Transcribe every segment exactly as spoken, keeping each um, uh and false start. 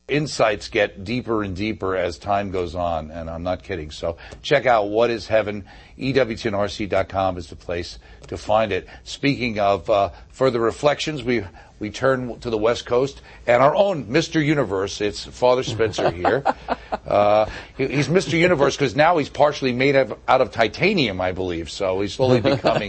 insights get deeper and deeper as time goes on, and I'm not kidding. So check out What is Heaven. E W T N R C dot com is the place to find it. Speaking of uh, further reflections, we we turn to the West Coast and our own Mister Universe. It's Father Spitzer here. Uh, he, he's Mister Universe because now he's partially made of, out of titanium, I believe. So he's slowly becoming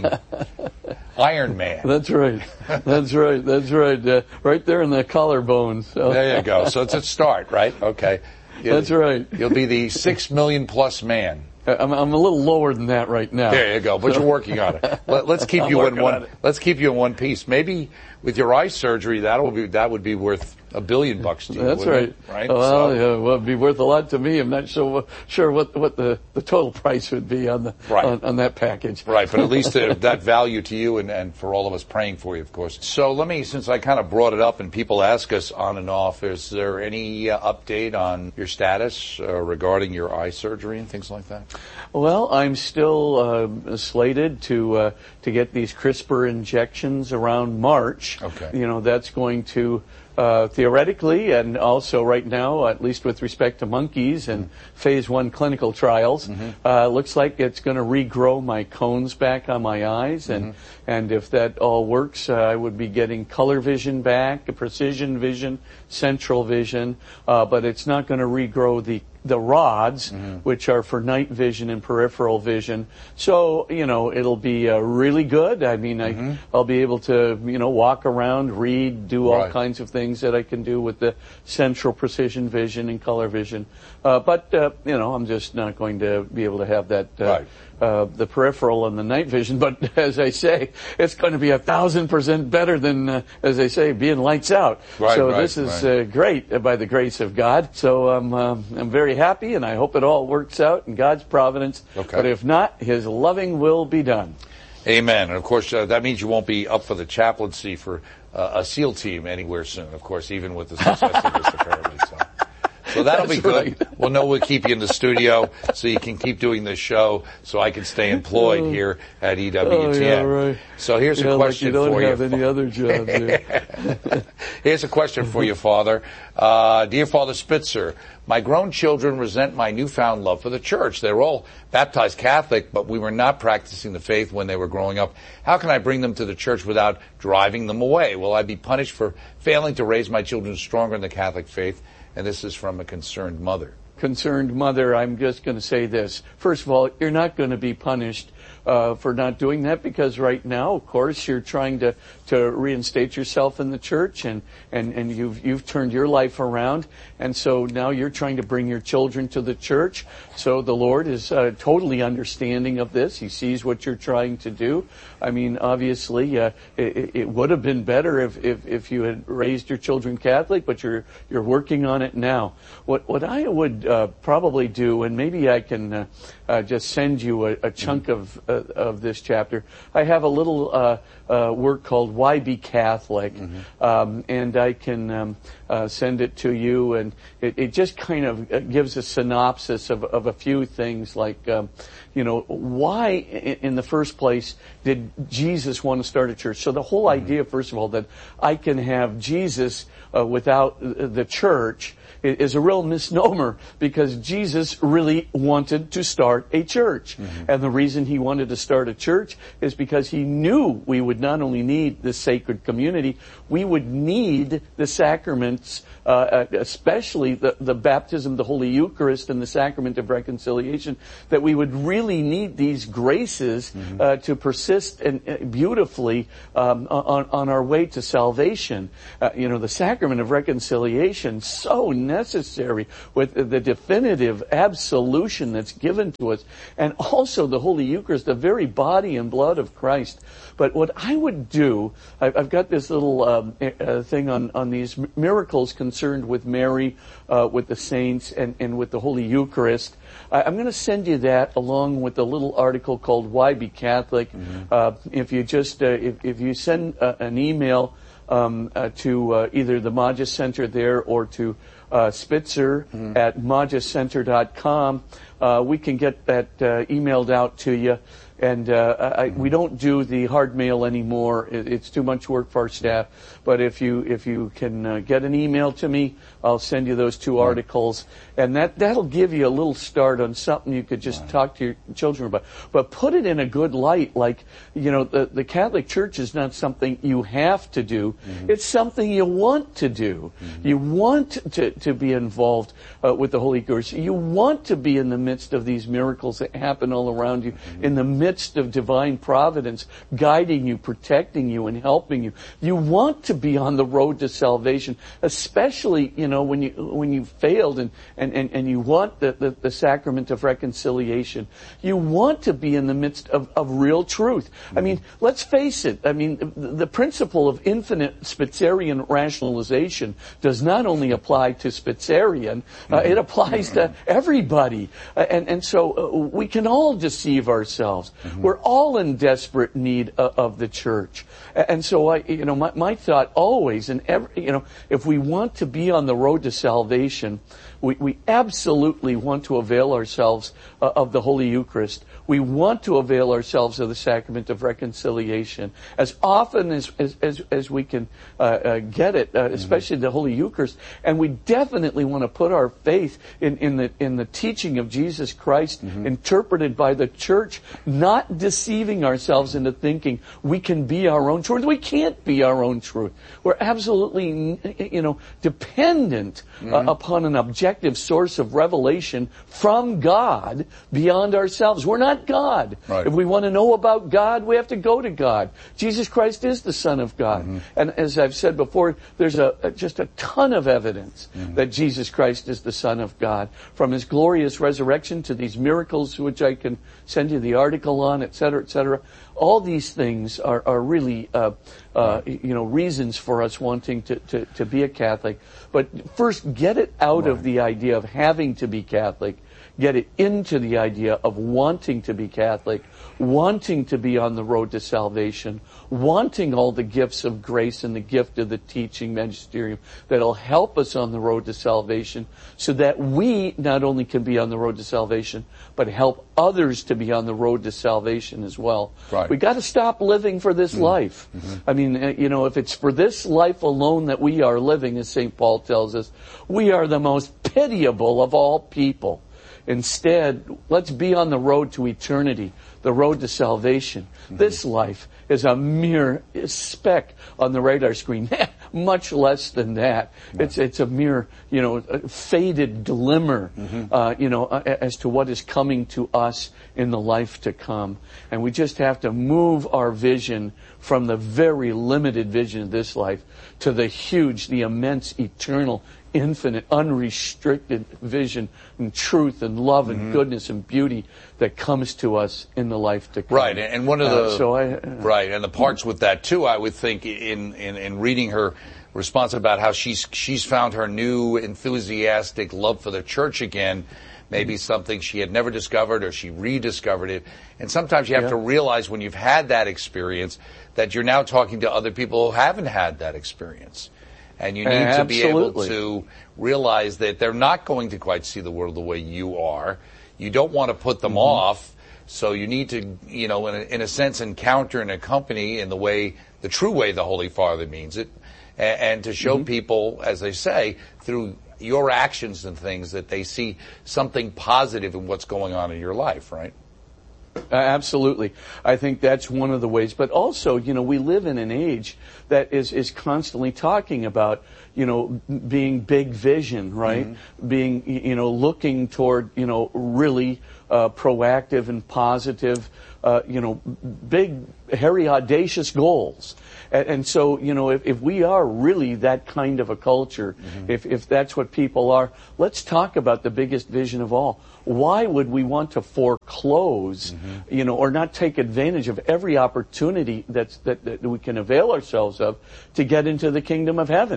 Iron Man. That's right. That's right. That's right. Uh, right there in the collarbone. So. There you go. So it's a start, right? Okay. You'll, That's right. You'll be the six million plus man. I'm, I'm a little lower than that right now. There you go, but so. You're working on it. Let, let's keep I'm you in one. on Let's keep you in one piece. Maybe with your eye surgery, that will be that would be worth a billion bucks to you. That's right. It? Right. Well, so. yeah, well, it'd be worth a lot to me. I'm not sure sure what what the, the total price would be on the right. on, on that package. Right, but at least uh, that value to you and, and for all of us praying for you, of course. So let me, since I kind of brought it up and people ask us on and off, is there any uh, update on your status uh, regarding your eye surgery and things like that? Well, I'm still uh, slated to uh, to get these CRISPR injections around March. Okay. You know, that's going to uh, theoretically and also right now, at least with respect to monkeys and mm-hmm. phase one clinical trials, mm-hmm. uh, looks like it's going to regrow my cones back on my eyes. And, mm-hmm. and if that all works, uh, I would be getting color vision back, precision vision, central vision, uh, but it's not going to regrow the the rods, mm-hmm. which are for night vision and peripheral vision. So, you know, it'll be uh, really good. I mean, mm-hmm. I, I'll be able to, you know, walk around, read, do all right. kinds of things that I can do with the central precision vision and color vision. Uh, but, uh, you know, I'm just not going to be able to have that, uh, right. uh, the peripheral and the night vision. But as I say, it's going to be a thousand percent better than, uh, as I say, being lights out. Right, so right, this is right. uh, great uh, by the grace of God. So um, um, I'm very happy, and I hope it all works out in God's providence. Okay. But if not, His loving will be done. Amen. And of course, uh, that means you won't be up for the chaplaincy for uh, a SEAL team anywhere soon. Of course, even with the success of Mister Curley. So. So that'll That's be good. Right. We'll know we'll keep you in the studio so you can keep doing this show so I can stay employed here at E W T N. Oh, yeah, right. So here's yeah, a question like you for you. don't have any other jobs here. Here's a question for you, Father. Uh, Dear Father Spitzer, my grown children resent my newfound love for the church. They're all baptized Catholic, but we were not practicing the faith when they were growing up. How can I bring them to the church without driving them away? Will I be punished for failing to raise my children stronger in the Catholic faith? And this is from a concerned mother. Concerned mother, I'm just going to say this. First of all, you're not going to be punished uh, for not doing that, because right now, of course, you're trying to, to reinstate yourself in the church, and, and, and you've you've turned your life around, and so now you're trying to bring your children to the church. So the Lord is uh, totally understanding of this. He sees what you're trying to do. I mean, obviously, uh, it, it would have been better if, if, if you had raised your children Catholic, but you're you're working on it now. What what I would uh, probably do, and maybe I can uh, uh, just send you a, a chunk mm-hmm. of uh, of this chapter. I have a little uh, uh, work called "Why Be Catholic," mm-hmm. um, and I can um, uh, send it to you, and it, it just kind of gives a synopsis of, of a few things, like um, you know, why in the first place did Jesus want to start a church? So the whole mm-hmm. idea, first of all, that I can have Jesus uh, without the church is a real misnomer, because Jesus really wanted to start a church. Mm-hmm. And the reason he wanted to start a church is because he knew we would not only need the sacred community, we would need the sacraments, uh, especially the, the baptism, the Holy Eucharist, and the sacrament of reconciliation, that we would really need these graces mm-hmm. uh, to persist and uh, beautifully um, on, on our way to salvation. Uh, you know, the sacrament of reconciliation, so necessary, with the definitive absolution that's given to us, and also the Holy Eucharist, the very body and blood of Christ. But what I would do, I've got this little um, uh, thing on, on these miracles concerned with Mary, uh, with the saints, and, and with the Holy Eucharist. I'm going to send you that along with a little article called "Why Be Catholic." Mm-hmm. Uh, if you just, uh, if, if you send uh, an email um, uh, to uh, either the Magis Center there or to Uh, Spitzer mm. at magis center dot com. Uh, we can get that uh, emailed out to you. And uh, I, we don't do the hard mail anymore. It, it's too much work for our staff. But if you if you can uh, get an email to me, I'll send you those two articles, and that that'll give you a little start on something you could just talk to your children about. But put it in a good light, like you know, the the Catholic Church is not something you have to do. Mm-hmm. It's something you want to do. Mm-hmm. You want to to be involved uh, with the Holy Eucharist. You want to be in the midst of these miracles that happen all around you, mm-hmm. in the midst of divine providence, guiding you, protecting you, and helping you. You want to be on the road to salvation, especially, you know, when you when you failed and, and, and, and you want the, the, the sacrament of reconciliation. You want to be in the midst of, of real truth. Mm-hmm. I mean, let's face it. I mean, the, the principle of infinite Spitzerian rationalization does not only apply to Spitzerian, uh, it applies to everybody. Uh, and, and so uh, we can all deceive ourselves. Mm-hmm. We're all in desperate need uh, of the church. And so I, you know, my, my thought always, and every, you know, if we want to be on the road to salvation, we, we absolutely want to avail ourselves uh, of the Holy Eucharist. We want to avail ourselves of the sacrament of reconciliation as often as as, as, as we can uh, uh, get it, uh, especially mm-hmm. the Holy Eucharist. And we definitely want to put our faith in, in the in the teaching of Jesus Christ, mm-hmm. interpreted by the Church, not deceiving ourselves into thinking we can be our own truth. We can't be our own truth. We're absolutely, you know, dependent mm-hmm. uh, upon an objective source of revelation from God beyond ourselves. We're not God. Right. If we want to know about God, we have to go to God. Jesus Christ is the Son of God. Mm-hmm. And as I've said before, there's a, a just a ton of evidence mm-hmm. that Jesus Christ is the Son of God. From His glorious resurrection to these miracles, which I can send you the article on, et cetera, et cetera. All these things are, are really, uh, uh, you know, reasons for us wanting to, to, to be a Catholic. But first, get it out right. of the idea of having to be Catholic. Get it into the idea of wanting to be Catholic, wanting to be on the road to salvation, wanting all the gifts of grace and the gift of the teaching magisterium that'll help us on the road to salvation, so that we not only can be on the road to salvation, but help others to be on the road to salvation as well. Right. We got to stop living for this mm-hmm. life. Mm-hmm. I mean, you know, if it's for this life alone that we are living, as Saint Paul tells us, we are the most pitiable of all people. Instead, let's be on the road to eternity, the road to salvation. Mm-hmm. This life is a mere speck on the radar screen, much less than that. Yeah. It's it's a mere, you know, faded glimmer, mm-hmm. uh, you know, as to what is coming to us in the life to come. And we just have to move our vision from the very limited vision of this life to the huge, the immense, eternal, infinite, unrestricted vision and truth and love and mm-hmm. goodness and beauty that comes to us in the life to come. Right, and one of the uh, so I, uh, right, and the parts with that too, I would think in, in in reading her response about how she's she's found her new enthusiastic love for the church again. Maybe mm-hmm. something she had never discovered, or she rediscovered it. And sometimes you have yeah. to realize when you've had that experience that you're now talking to other people who haven't had that experience. And you need uh, to be able to realize that they're not going to quite see the world the way you are. You don't want to put them mm-hmm. off, so you need to, you know, in a, in a sense, encounter and accompany in the way, the true way the Holy Father means it, and, and to show mm-hmm. people, as they say, through your actions and things, that they see something positive in what's going on in your life, right? Uh, absolutely. I think that's one of the ways. But also, you know, we live in an age that is, is constantly talking about, you know, being big vision, right? Mm-hmm. Being, you know, looking toward, you know, really uh, proactive and positive, uh, you know, big, hairy, audacious goals. And, and so, you know, if, if we are really that kind of a culture, mm-hmm. if, if that's what people are, let's talk about the biggest vision of all. Why would we want to foreclose, mm-hmm. you know, or not take advantage of every opportunity that's, that, that we can avail ourselves of to get into the kingdom of heaven? Mm-hmm. I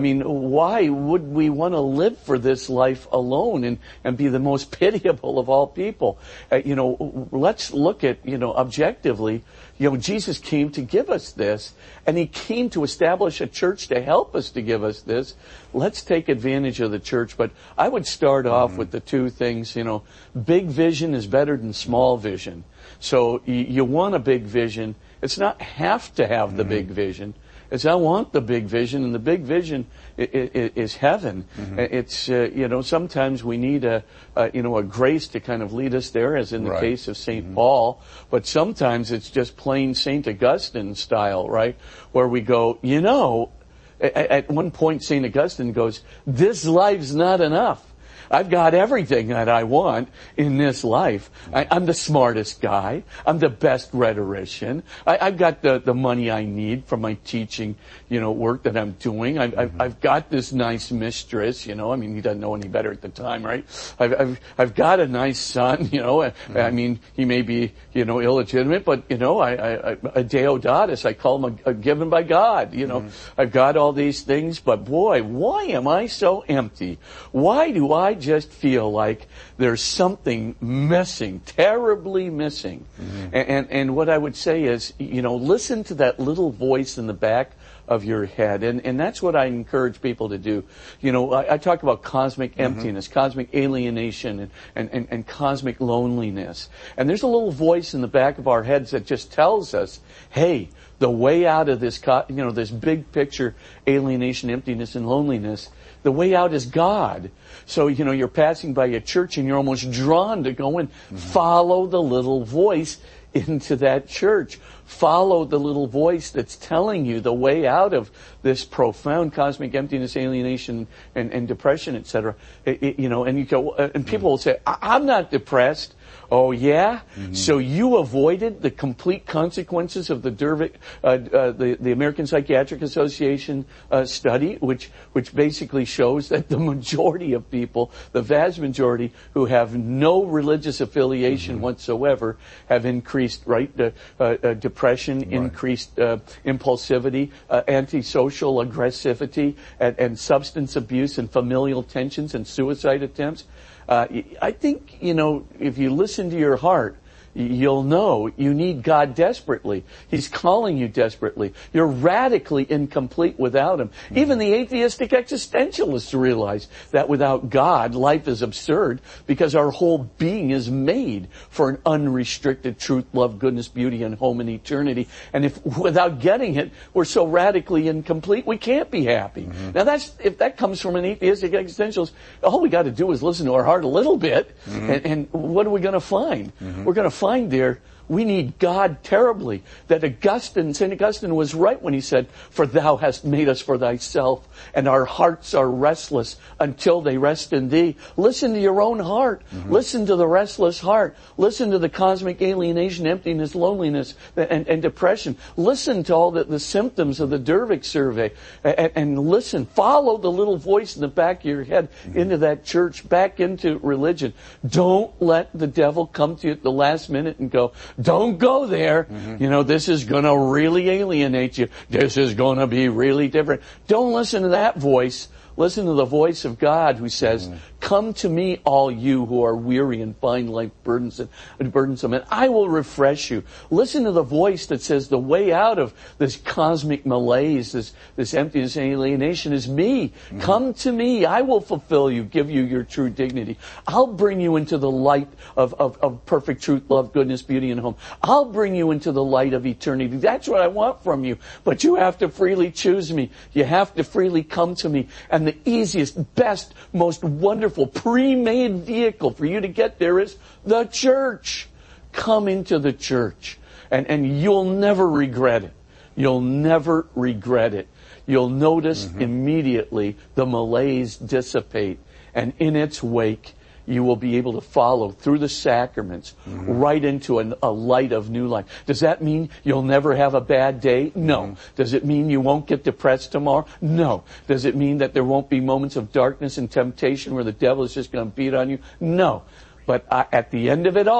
mean, why would we want to live for this life alone and, and be the most pitiable of all people? Uh, you know, let's look at, you know, objectively, you know, Jesus came to give us this, and he came to establish a church to help us to give us this. Let's take advantage of the church. But I would start off mm-hmm. with the two things, you know, big vision is better than small vision. So you, you want a big vision. It's not have to have the mm-hmm. big vision. It's I want the big vision, and the big vision is, is heaven. Mm-hmm. It's uh, you know sometimes we need a, a you know a grace to kind of lead us there, as in the right. case of Saint Mm-hmm. Paul. But sometimes it's just plain Saint Augustine style, right? Where we go, you know, at, at one point Saint Augustine goes, "This life's not enough. I've got everything that I want in this life. I, I'm the smartest guy. I'm the best rhetorician. I, I've got the, the money I need for my teaching, you know, work that I'm doing. I've, mm-hmm. I've, I've got this nice mistress, you know. I mean, he doesn't know any better at the time, right? I've, I've, I've got a nice son, you know. Mm-hmm. I mean, he may be, you know, illegitimate, but, you know, I, I, I a Deodatus, I call him a, a given by God, you know. Mm-hmm. I've got all these things, but boy, why am I so empty? Why do I just feel like there's something missing, terribly missing? Mm-hmm. And, and and what I would say is, you know, listen to that little voice in the back of your head. And and that's what I encourage people to do. You know, I, I talk about cosmic emptiness, mm-hmm. cosmic alienation, and, and, and, and cosmic loneliness. And there's a little voice in the back of our heads that just tells us, hey, the way out of this, you know, this big picture alienation, emptiness, and loneliness, the way out is God. So, you know, you're passing by a church and you're almost drawn to go and mm-hmm. follow the little voice into that church. Follow the little voice that's telling you the way out of this profound cosmic emptiness, alienation, and, and depression, et cetera. It, it, you know, and you go, and people will say, I'm not depressed. Oh, yeah? Mm-hmm. So you avoided the complete consequences of the Dervick, uh, uh, the, the American Psychiatric Association uh, study, which which basically shows that the majority of people, the vast majority who have no religious affiliation mm-hmm. whatsoever, have increased, right, uh, uh, uh, depression, right. increased uh, impulsivity, uh, antisocial aggressivity, and, and substance abuse, and familial tensions, and suicide attempts. Uh, I think, you know, if you listen to your heart, you'll know you need God desperately. He's calling you desperately. You're radically incomplete without Him. Mm-hmm. Even the atheistic existentialists realize that without God, life is absurd, because our whole being is made for an unrestricted truth, love, goodness, beauty, and home in eternity. And if without getting it, we're so radically incomplete, we can't be happy. Mm-hmm. Now that's, if that comes from an atheistic existentialist, all we got to do is listen to our heart a little bit, mm-hmm. and, and what are we going to find? Mm-hmm. We're going to find there we need God terribly. That Augustine, Saint Augustine was right when he said, "For thou hast made us for thyself, and our hearts are restless until they rest in thee." Listen to your own heart. Mm-hmm. Listen to the restless heart. Listen to the cosmic alienation, emptiness, loneliness, and, and depression. Listen to all the, the symptoms of the Dervick survey. And, and listen, follow the little voice in the back of your head mm-hmm. into that church, back into religion. Don't let the devil come to you at the last minute and go, "Don't go there. Mm-hmm. You know, this is going to really alienate you. This is going to be really different." Don't listen to that voice. Listen to the voice of God who says, mm-hmm. "Come to me, all you who are weary and find life burdensome, burdensome, and I will refresh you." Listen to the voice that says the way out of this cosmic malaise, this, this emptiness and alienation is me. Mm-hmm. Come to me. I will fulfill you, give you your true dignity. I'll bring you into the light of, of, of perfect truth, love, goodness, beauty, and home. I'll bring you into the light of eternity. That's what I want from you. But you have to freely choose me. You have to freely come to me. And the easiest, best, most wonderful, pre-made vehicle for you to get there is the church. Come into the church, and, and you'll never regret it. You'll never regret it. You'll notice mm-hmm. immediately the malaise dissipate, and in its wake, you will be able to follow through the sacraments mm-hmm. right into an, a light of new life. Does that mean you'll never have a bad day? No. Mm-hmm. Does it mean you won't get depressed tomorrow? No. Does it mean that there won't be moments of darkness and temptation where the devil is just going to beat on you? No. But uh, at the end of it all,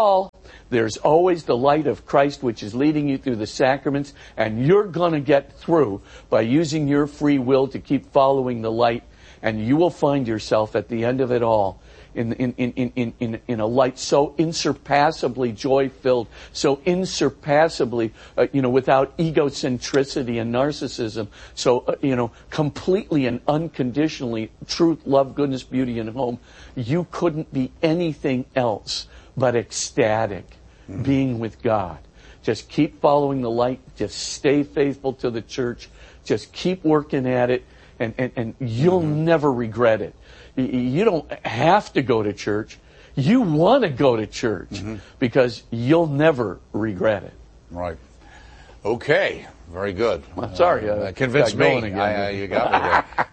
There's always the light of Christ which is leading you through the sacraments, and you're going to get through by using your free will to keep following the light, and you will find yourself at the end of it all in in in in in, in a light so insurpassably joy-filled, so insurpassably uh, you know without egocentricity and narcissism, so uh, you know completely and unconditionally truth, love, goodness, beauty, and home. You couldn't be anything else but ecstatic, mm-hmm. being with God. Just keep following the light. Just stay faithful to the church. Just keep working at it, and and, and you'll mm-hmm. never regret it. You don't have to go to church. You want to go to church mm-hmm. because you'll never regret it. Right. Okay. Very good. Well, sorry. Uh, uh, convinced me. Again. I, uh, you got me there.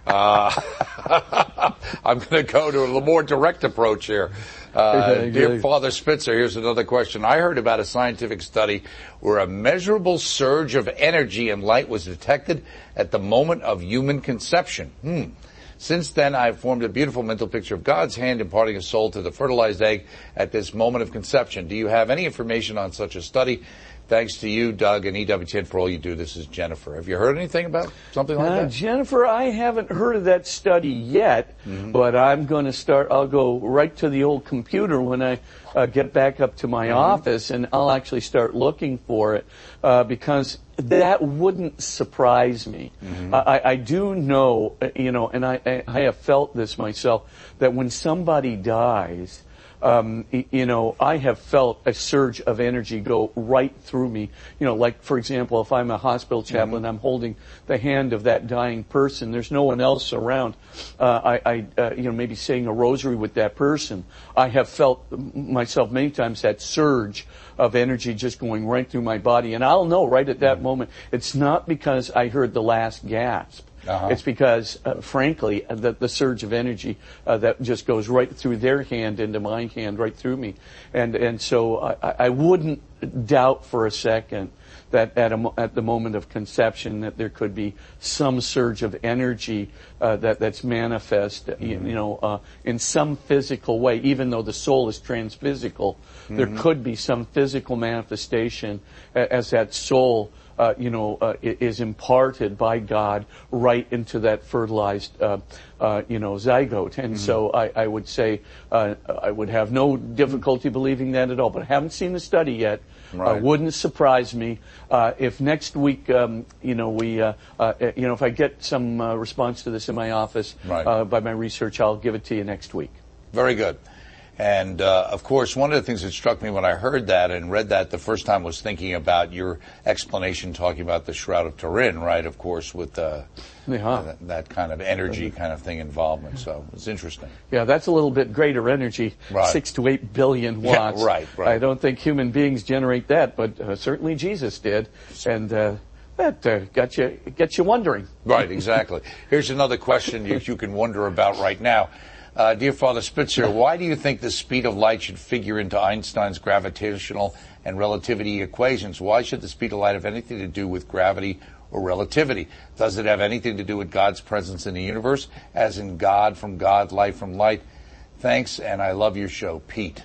uh, I'm going to go to a more direct approach here. Uh, dear Father Spitzer, here's another question. I heard about a scientific study where a measurable surge of energy and light was detected at the moment of human conception. Hmm. Since then, I've formed a beautiful mental picture of God's hand imparting a soul to the fertilized egg at this moment of conception. Do you have any information on such a study? Thanks to you, Doug, and E W T N for all you do. This is Jennifer. Have you heard anything about something like uh, that? Jennifer, I haven't heard of that study yet, mm-hmm. but I'm going to start, I'll go right to the old computer when I uh, get back up to my mm-hmm. office, and I'll actually start looking for it, uh, because that wouldn't surprise me. Mm-hmm. I, I do know, you know, and I, I have felt this myself, that when somebody dies, Um, you know, I have felt a surge of energy go right through me. You know, like, for example, if I'm a hospital chaplain, mm-hmm. I'm holding the hand of that dying person. There's no one else around. Uh, I, I uh, you know, maybe saying a rosary with that person. I have felt myself many times that surge of energy just going right through my body. And I'll know right at that mm-hmm. moment, it's not because I heard the last gasp. Uh-huh. It's because, uh, frankly, the, the surge of energy uh, that just goes right through their hand into my hand, right through me. And and so I, I wouldn't doubt for a second that at, a, at the moment of conception that there could be some surge of energy uh, that that's manifest, mm-hmm. you, you know, uh, in some physical way. Even though the soul is transphysical, mm-hmm. there could be some physical manifestation as that soul Uh, you know, uh, is imparted by God right into that fertilized, uh, uh, you know, zygote. And mm-hmm. so I, I would say uh, I would have no difficulty believing that at all. But I haven't seen the study yet. Right. Uh, wouldn't surprise me uh, if next week, um, you know, we, uh, uh, you know, if I get some uh, response to this in my office right. uh, by my research, I'll give it to you next week. Very good. And, uh, of course, one of the things that struck me when I heard that and read that the first time was thinking about your explanation talking about the Shroud of Turin, right, of course, with uh, yeah. that, that kind of energy kind of thing involvement. So it's interesting. Yeah, that's a little bit greater energy, right. six to eight billion watts. Yeah, right, right. I don't think human beings generate that, but uh, certainly Jesus did. And uh, that uh, got you, gets you wondering. Right, exactly. Here's another question you, you can wonder about right now. Uh, dear Father Spitzer, why do you think the speed of light should figure into Einstein's gravitational and relativity equations? Why should the speed of light have anything to do with gravity or relativity? Does it have anything to do with God's presence in the universe, as in God from God, light from light? Thanks, and I love your show. Pete.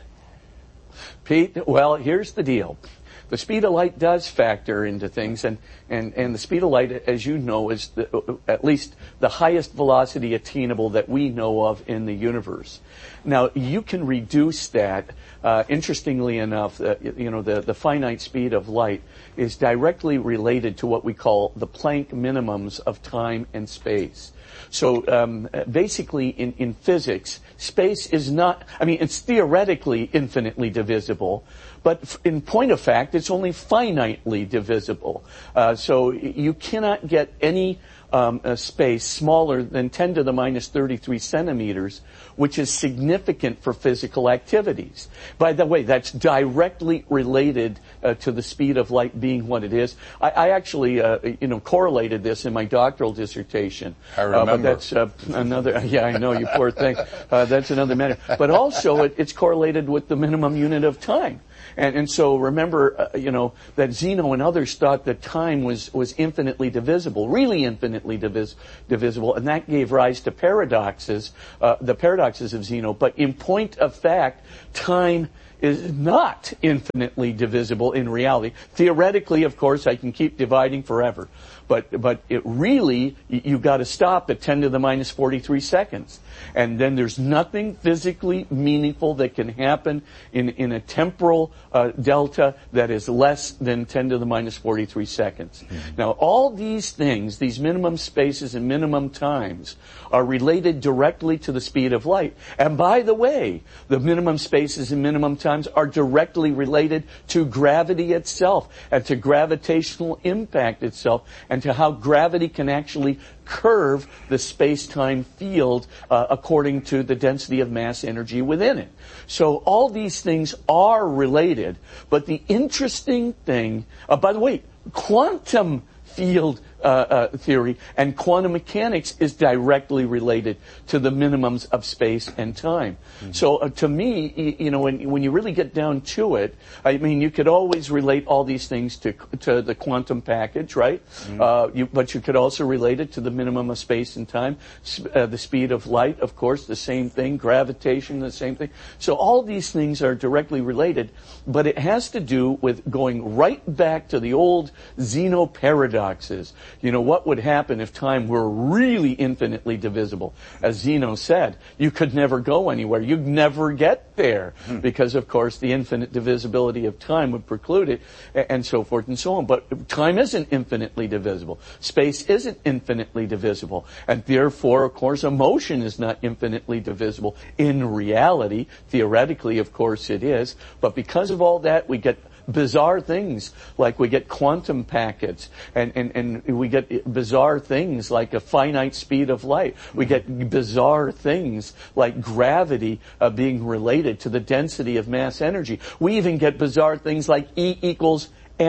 Pete, well, here's the deal. The speed of light does factor into things, and, and, and the speed of light, as you know, is the, at least the highest velocity attainable that we know of in the universe. Now, you can reduce that. Uh, interestingly enough, uh, you know, the, the finite speed of light is directly related to what we call the Planck minimums of time and space. So um, basically, in, in physics, space is not, I mean, it's theoretically infinitely divisible, but in point of fact, it's only finitely divisible. Uh, so you cannot get any um, a space smaller than ten to the minus thirty-three centimeters, which is significant for physical activities. By the way, that's directly related uh, to the speed of light being what it is. I, I actually, uh, you know, correlated this in my doctoral dissertation. I remember. Uh, but that's uh, another. Yeah, I know, you poor thing. Uh, that's another matter. But also, it, it's correlated with the minimum unit of time. And, and so remember, uh, you know, that Zeno and others thought that time was, was infinitely divisible, really infinitely divis- divisible, and that gave rise to paradoxes, uh, the paradoxes of Zeno. But in point of fact, time is not infinitely divisible in reality. Theoretically, of course, I can keep dividing forever. But but it really, you've got to stop at ten to the minus forty-three seconds. And then there's nothing physically meaningful that can happen in, in a temporal uh, delta that is less than ten to the minus forty-three seconds. Mm-hmm. Now, all these things, these minimum spaces and minimum times, are related directly to the speed of light. And by the way, the minimum spaces and minimum times are directly related to gravity itself and to gravitational impact itself and to how gravity can actually curve the space-time field uh, according to the density of mass energy within it. So all these things are related, but the interesting thing, uh, by the way, quantum field uh, uh, theory and quantum mechanics is directly related to the minimums of space and time. Mm-hmm. So uh, to me, you, you know, when, when you really get down to it, I mean, you could always relate all these things to to the quantum package, right? Mm-hmm. Uh, you, but you could also relate it to the minimum of space and time, uh, the speed of light, of course, the same thing, gravitation, the same thing. So all these things are directly related, but it has to do with going right back to the old Zeno paradoxes. You know, what would happen if time were really infinitely divisible? As Zeno said, you could never go anywhere. You'd never get there hmm. because, of course, the infinite divisibility of time would preclude it, and so forth and so on. But time isn't infinitely divisible. Space isn't infinitely divisible. And therefore, of course, emotion is not infinitely divisible. In reality, theoretically, of course, it is. But because of all that, we get bizarre things like we get quantum packets and, and, and we get bizarre things like a finite speed of light. We get bizarre things like gravity uh, being related to the density of mass energy. We even get bizarre things like E equals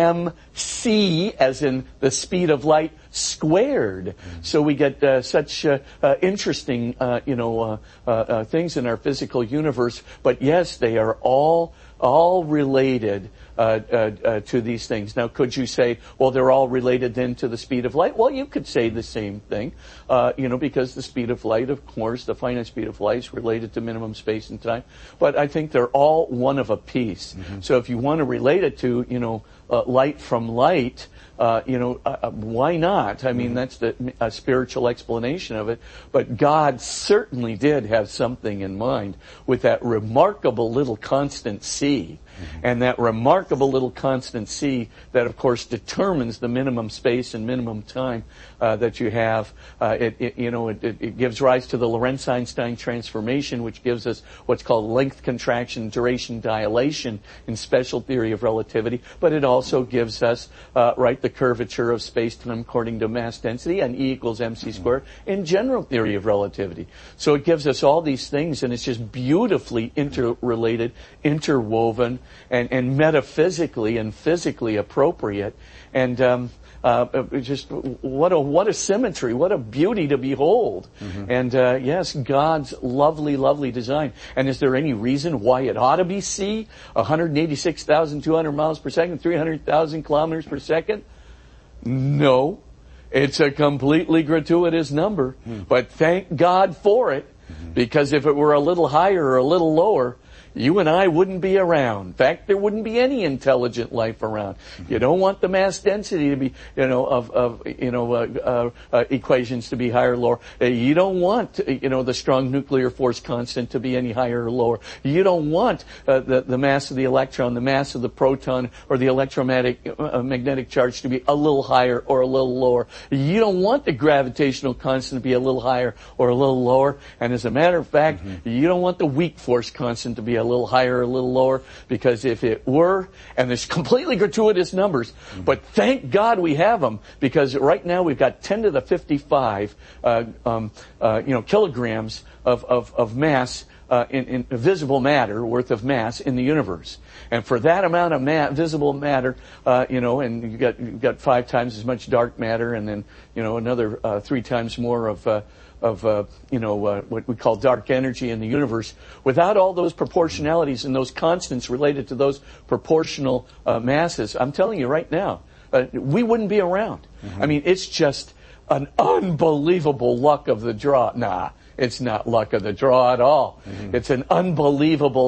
mc, as in the speed of light squared. Mm-hmm. So we get uh, such uh, uh, interesting, uh, you know, uh, uh, uh, things in our physical universe. But yes, they are all all related uh, uh, uh, to these things. Now, could you say, well, they're all related then to the speed of light? Well, you could say the same thing, uh, you know, because the speed of light, of course, the finite speed of light is related to minimum space and time. But I think they're all one of a piece. Mm-hmm. So if you want to relate it to, you know, uh, light from light, Uh, you know, uh, why not? I mean, that's the uh, spiritual explanation of it. But God certainly did have something in mind with that remarkable little constant C. Mm-hmm. And that remarkable little constant C that, of course, determines the minimum space and minimum time uh, that you have. Uh, it, it, you know, it, it gives rise to the Lorentz-Einstein transformation, which gives us what's called length contraction, duration dilation in special theory of relativity. But it also gives us, uh, right, the curvature of space-time according to mass density and E equals mc squared in general theory of relativity. So it gives us all these things, and it's just beautifully interrelated, interwoven, and, and metaphysically and physically appropriate. And um, uh, just what a what a symmetry, what a beauty to behold. Mm-hmm. And uh, yes, God's lovely, lovely design. And is there any reason why it ought to be C? one hundred eighty-six thousand two hundred miles per second, three hundred thousand kilometers per second? No, it's a completely gratuitous number, mm. but thank God for it, mm-hmm. because if it were a little higher or a little lower, you and I wouldn't be around. In fact, there wouldn't be any intelligent life around. Mm-hmm. You don't want the mass density to be, you know, of, of you know, uh, uh, uh, equations to be higher or lower. Uh, you don't want, you know, the strong nuclear force constant to be any higher or lower. You don't want uh, the, the mass of the electron, the mass of the proton, or the electromagnetic uh, magnetic charge to be a little higher or a little lower. You don't want the gravitational constant to be a little higher or a little lower. And as a matter of fact, mm-hmm. you don't want the weak force constant to be a a little higher, a little lower, because if it were, and there's completely gratuitous numbers, mm-hmm. but thank God we have them, because right now we've got ten to the fifty-five, uh, um, uh, you know, kilograms of, of, of mass, uh, in, in visible matter, worth of mass in the universe. And for that amount of ma- visible matter, uh, you know, and you got, you've got five times as much dark matter, and then, you know, another, uh, three times more of, uh, of, uh, you know, uh, what we call dark energy in the universe. Without all those proportionalities and those constants related to those proportional uh, masses, I'm telling you right now, uh, we wouldn't be around. Mm-hmm. I mean, it's just an unbelievable luck of the draw. Nah, it's not luck of the draw at all. Mm-hmm. It's an unbelievable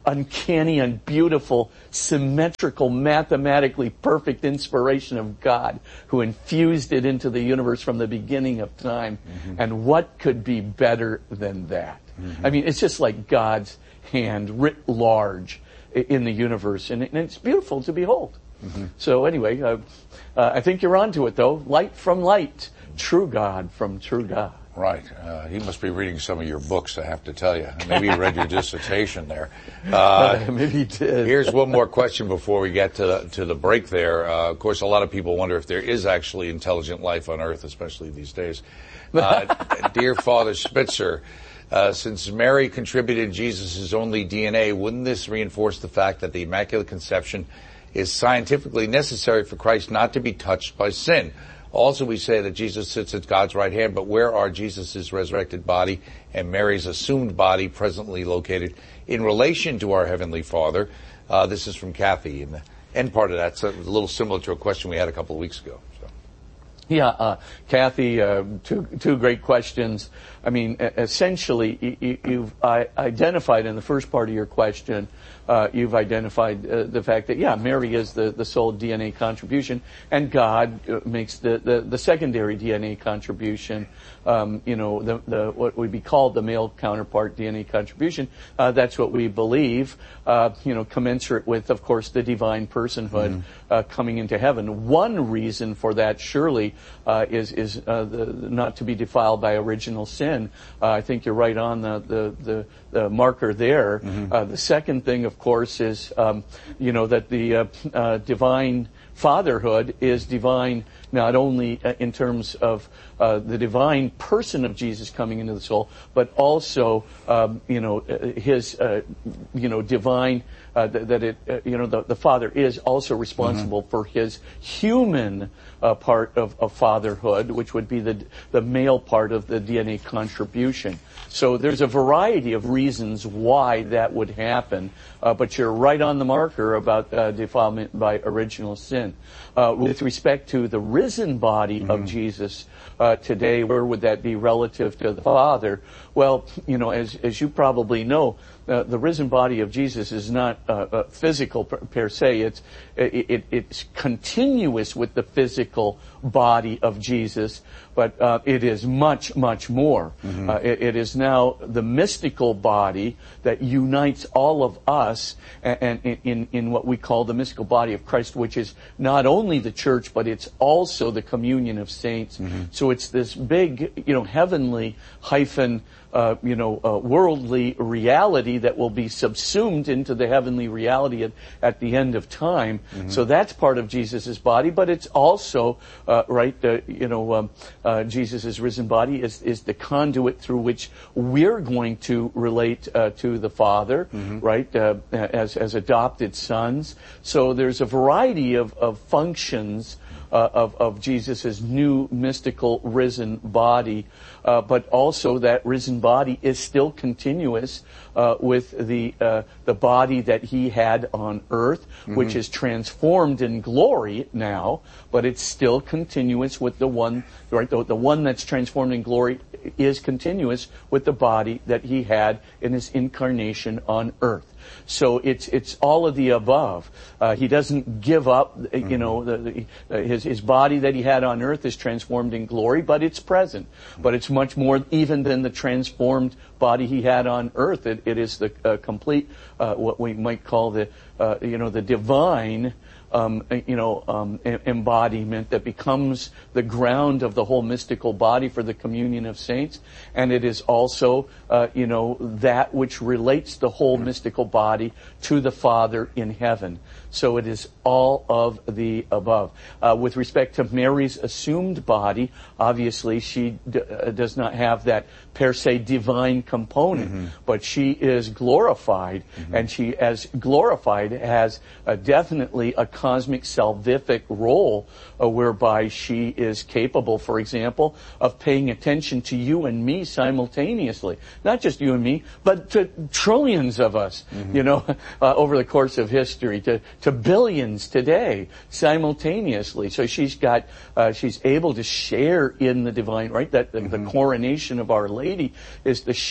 uncanny and beautiful, symmetrical, mathematically perfect inspiration of God who infused it into the universe from the beginning of time. Mm-hmm. And what could be better than that? Mm-hmm. I mean, it's just like God's hand writ large in the universe, and it's beautiful to behold. Mm-hmm. So anyway, uh, uh, I think you're onto it, though. Light from light, true God from true God. Right. Uh, he must be reading some of your books, I have to tell you. Maybe he read your dissertation there. Uh, Maybe he did. Here's one more question before we get to the, to the break there. Uh, of course, a lot of people wonder if there is actually intelligent life on Earth, especially these days. Uh, dear Father Spitzer, uh, since Mary contributed Jesus' only D N A, wouldn't this reinforce the fact that the Immaculate Conception is scientifically necessary for Christ not to be touched by sin? Also, we say that Jesus sits at God's right hand, but where are Jesus' resurrected body and Mary's assumed body presently located in relation to our Heavenly Father? Uh, this is from Kathy, and the end part of that's a little similar to a question we had a couple of weeks ago. So. Yeah, uh, Kathy, uh, two, two great questions. I mean, essentially, you, you've identified in the first part of your question, uh, you've identified uh, the fact that, yeah, Mary is the, the sole D N A contribution, and God uh, makes the, the, the secondary D N A contribution, um, you know, the, the what would be called the male counterpart D N A contribution. Uh, that's what we believe, uh, you know, commensurate with, of course, the divine personhood mm-hmm. uh, coming into heaven. One reason for that, surely, uh, is, is uh, the, not to be defiled by original sin. Uh, I think you're right on the, the, the, the marker there. Mm-hmm. Uh, the second thing, of course, is, um, you know, that the uh, uh, divine fatherhood is divine not only uh, in terms of uh, the divine person of Jesus coming into the soul, but also, um, you know, his, uh, you know, divine, uh, th- that it, uh, you know, the, the Father is also responsible mm-hmm. for his human uh, part of, of fatherhood, which would be the the male part of the D N A contribution. So there's a variety of reasons why that would happen, uh, but you're right on the marker about uh, defilement by original sin. Uh, with respect to the risen body mm-hmm. of Jesus uh, today, where would that be relative to the Father? Well, you know, as as you probably know, uh, the risen body of Jesus is not uh, uh, physical per, per se. It's it, it, it's continuous with the physical body of Jesus, but uh, it is much, much more. Mm-hmm. Uh, it, it is now the mystical body that unites all of us and, and in, in what we call the mystical body of Christ, which is not only the church, but it's also the communion of saints. Mm-hmm. So it's this big, you know, heavenly hyphen, uh, you know, uh, worldly reality that will be subsumed into the heavenly reality at, at the end of time. Mm-hmm. So that's part of Jesus' body, but it's also, uh, right, uh, you know, um, uh, Jesus' risen body is, is the conduit through which we're going to relate uh, to the Father, mm-hmm. right, uh, as, as adopted sons. So there's a variety of, of functions Uh, of, of Jesus' new mystical risen body, uh, but also that risen body is still continuous uh, with the uh, the body that he had on earth, mm-hmm. which is transformed in glory now, but it's still continuous with the one, right? The, the one that's transformed in glory is continuous with the body that he had in his incarnation on earth. So it's it's all of the above. Uh, he doesn't give up. You know, the, the, uh, his his body that he had on earth is transformed in glory, but it's present. But it's much more even than the transformed body he had on earth. It, it is the uh, complete, uh, what we might call the, uh, you know, the divine. Um, you know, um, embodiment that becomes the ground of the whole mystical body for the communion of saints, and it is also, uh, you know, that which relates the whole mystical body to the Father in heaven. So it is all of the above. Uh, with respect to Mary's assumed body, obviously she d- uh, does not have that per se divine component, mm-hmm. but she is glorified, mm-hmm. and she, as glorified, has uh, definitely a cosmic salvific role uh, whereby she is capable, for example, of paying attention to you and me simultaneously. Not just you and me, but to trillions of us, mm-hmm. you know, uh, over the course of history, to, to billions today simultaneously. So she's got, uh, she's able to share in the divine, right? That the, mm-hmm. the coronation of Our Lady is the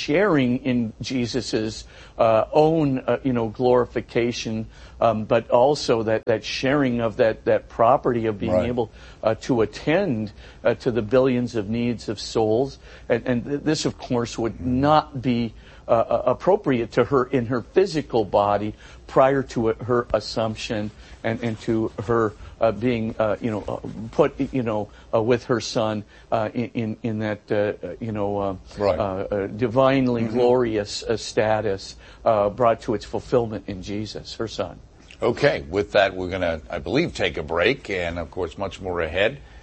sharing in Jesus's uh, own, uh, you know, glorification, um, but also that, that sharing of that, that property of being right. able uh, to attend uh, to the billions of needs of souls. And, and this, of course, would not be uh, appropriate to her in her physical body prior to her assumption and, and to her Uh, being, uh, you know, uh, put, you know, uh, with her son uh, in in that, uh, you know, uh, right. uh, uh, divinely mm-hmm. glorious uh, status uh, brought to its fulfillment in Jesus, her son. Okay, with that, we're going to, I believe, take a break, and of course, much more ahead.